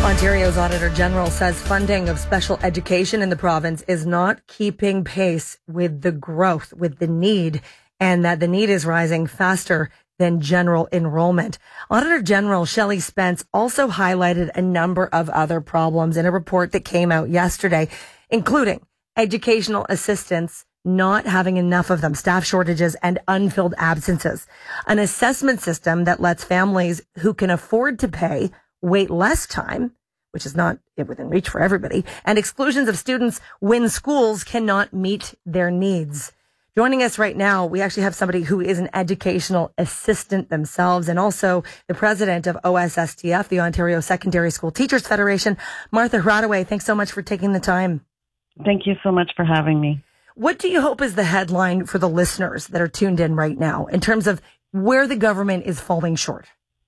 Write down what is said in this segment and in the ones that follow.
Ontario's Auditor General says funding of special education in the province is not keeping pace with the growth, with the need, and that the need is rising faster than general enrollment. Auditor General Shelley Spence also highlighted a number of other problems in a report that came out yesterday, including educational assistants not having enough of them, staff shortages, and unfilled absences. An assessment system that lets families who can afford to pay wait less time, which is not within reach for everybody, and exclusions of students when schools cannot meet their needs. Joining us right now, we actually have somebody who is an educational assistant themselves and also the president of OSSTF, the Ontario Secondary School Teachers Federation. Martha Hradaway, thanks so much for taking the time. Thank you so much for having me. What do you hope is the headline for the listeners that are tuned in right now in terms of where the government is falling short?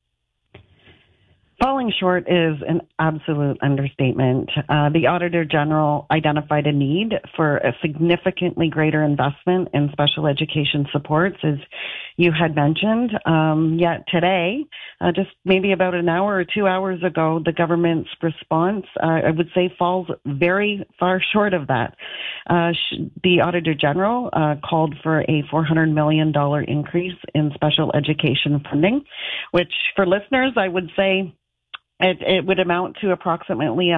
Falling short is an absolute understatement. The Auditor General identified a need for a significantly greater investment in special education supports, as you had mentioned. Yet today, just maybe about an hour or 2 hours ago, the government's response, I would say, falls very far short of that. The Auditor General called for a $400 million increase in special education funding, which for listeners, I would say, it would amount to approximately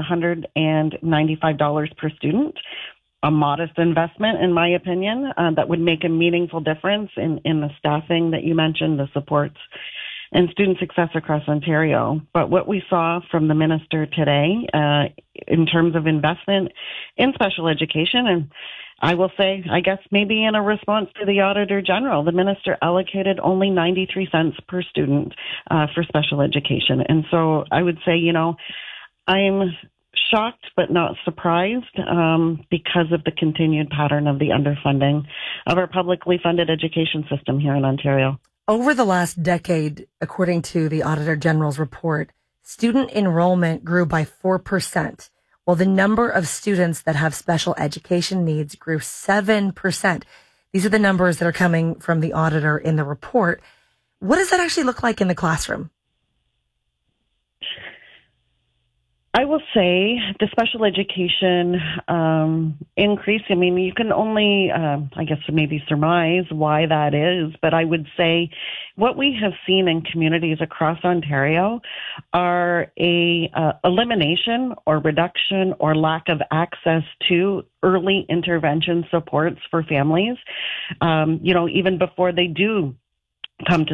$195 per student, a modest investment, in my opinion, that would make a meaningful difference in the staffing that you mentioned, the supports, and student success across Ontario. But what we saw from the minister today in terms of investment in special education, and I will say, I guess maybe in a response to the Auditor General, the minister allocated only 93 cents per student for special education. And so I would say, I'm shocked but not surprised because of the continued pattern of the underfunding of our publicly funded education system here in Ontario. Over the last decade, according to the Auditor General's report, student enrollment grew by 4%. Well, the number of students that have special education needs grew 7%. These are the numbers that are coming from the auditor in the report. What does that actually look like in the classroom? I will say the special education increase, you can only, I guess, maybe surmise why that is, but I would say what we have seen in communities across Ontario are a elimination or reduction or lack of access to early intervention supports for families, even before they do come to